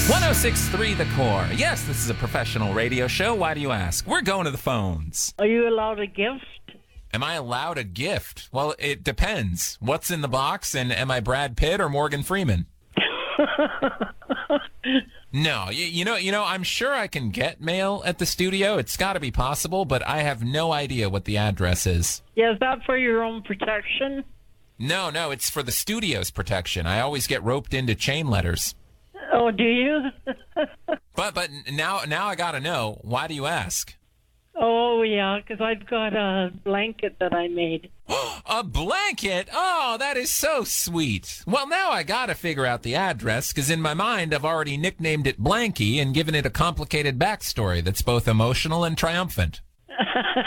1063 The Core. Yes, this is a professional radio show. Why do you ask? We're going to the phones. Are you allowed a gift? Am I allowed a gift? Well, it depends. What's in the box, and am I Brad Pitt or Morgan Freeman? No, you know, I'm sure I can get mail at the studio. It's got to be possible, but I have no idea what the address is. Yeah, is that for your own protection? No, it's for the studio's protection. I always get roped into chain letters. Oh, do you? But now I got to know. Why do you ask? Oh, yeah, because I've got a blanket that I made. A blanket? Oh, that is so sweet. Well, now I got to figure out the address, because in my mind I've already nicknamed it Blanky and given it a complicated backstory that's both emotional and triumphant.